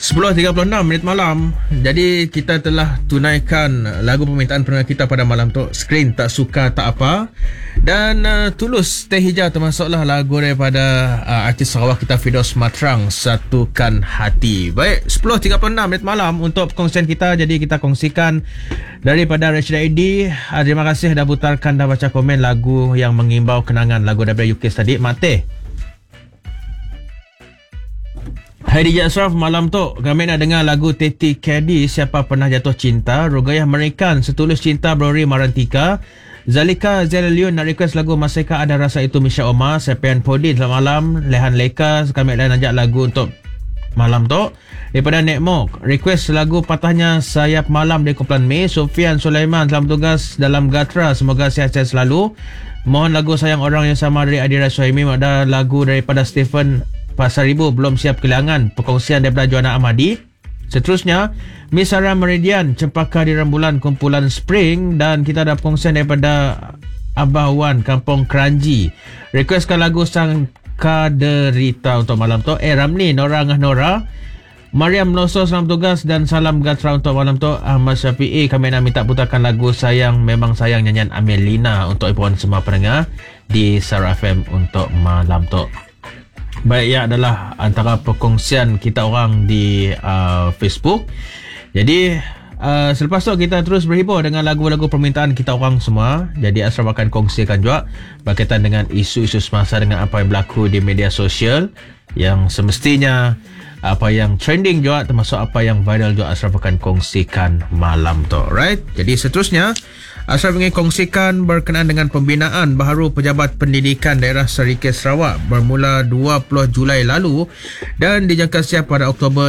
10.36 malam. Jadi kita telah tunaikan lagu permintaan pendengar kita pada malam tu. Skrin tak suka tak apa. Dan Tulus Teh Hijau termasuklah lagu daripada artis Sarawak kita Firdaus Matrang, Satukan Hati. Baik, 10.36 malam untuk perkongsian kita. Jadi kita kongsikan daripada Rashida Edi. Terima kasih dah putarkan, dah baca komen lagu yang mengimbau kenangan, lagu daripada UK tadi, Mate. Hai DJ Ashraf, malam tu kami nak dengar lagu Teti Kedi, Siapa Pernah Jatuh Cinta, Rugayah Merikan, Setulus Cinta Brori Marantika, Zalika Zeliliun nak request lagu Masihkah Ada Rasa Itu Misha Omar, Sepian Podin selamat malam, Lehan Leka kami dah najak lagu untuk malam tu. Daripada Nekmok request lagu Patahnya Sayap Malam dari kumpulan Mei, Sofian Sulaiman selamat tugas dalam Gatra, semoga sihat-sihat selalu. Mohon lagu Sayang Orang Yang Sama dari Adira Suhaimi. Ada lagu daripada Stephen Pasar Ibu, Belum Siap Kehilangan, perkongsian daripada Joanna Ahmadi. Seterusnya Miss Sarah Meridian, Cempaka di Rembulan, kumpulan Spring. Dan kita ada perkongsian daripada Abah Wan, Kampung Keranji, requestkan lagu Sang Kaderita untuk malam tu. Ramli, Nora Ngah Nora, Mariam Loso selamat tugas dan salam Gatra untuk malam tu. Ahmad Syafi'i kami nak minta putarkan lagu Sayang Memang Sayang nyanyian Amelina untuk ibuan semua pendengar di Sarah FM untuk malam tu. Baik, ya adalah antara perkongsian kita orang di Facebook. Jadi selepas tu kita terus berhibur dengan lagu-lagu permintaan kita orang semua. Jadi Ashraf akan kongsikan juga berkaitan dengan isu-isu semasa dengan apa yang berlaku di media sosial, yang semestinya apa yang trending juga, termasuk apa yang viral juga Ashraf akan kongsikan malam tu. Right? Jadi seterusnya Ashraf ingin kongsikan berkenaan dengan pembinaan baharu Pejabat Pendidikan Daerah Serikit Sarawak bermula 20 Julai lalu dan dijangka siap pada Oktober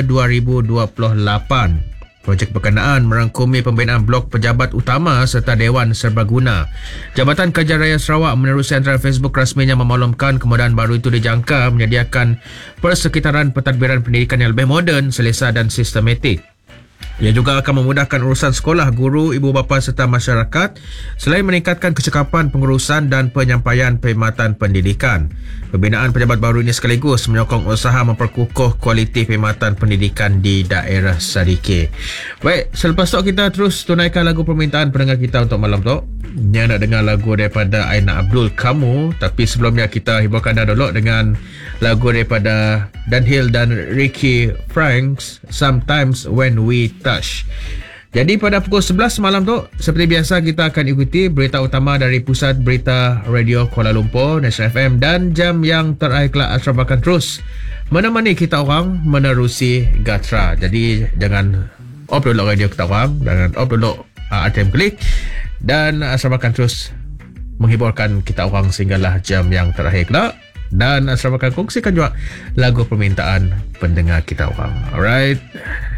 2028. Projek berkenaan merangkumi pembinaan blok pejabat utama serta Dewan Serbaguna. Jabatan Kerja Raya Sarawak menerusi antara Facebook rasminya memaklumkan kemudahan baru itu dijangka menyediakan persekitaran pentadbiran pendidikan yang lebih moden, selesa dan sistematik. Ia juga akan memudahkan urusan sekolah, guru, ibu bapa serta masyarakat selain meningkatkan kecekapan pengurusan dan penyampaian perkhidmatan pendidikan. Pembinaan pejabat baru ini sekaligus menyokong usaha memperkukuh kualiti perkhidmatan pendidikan di daerah Sarike. Baik, selepas tu kita terus tunaikan lagu permintaan pendengar kita untuk malam tu. Yang nak dengar lagu daripada Aina Abdul, Kamu. Tapi sebelumnya kita hiburkan dah dulu dengan lagu daripada Dunhill dan Ricky Franks, Sometimes When We Touch. Jadi pada pukul 11 malam tu, seperti biasa kita akan ikuti berita utama dari Pusat Berita Radio Kuala Lumpur, National FM, dan jam yang terakhir kelak Ashraf akan terus menemani kita orang menerusi Gatra. Jadi jangan off dulu radio kita orang, jangan off dulu RTM Klik, dan Ashraf akan terus menghiburkan kita orang sehinggalah jam yang terakhir kelak. Dan Ashraf akan kongsikan juga lagu permintaan pendengar kita orang. Alright.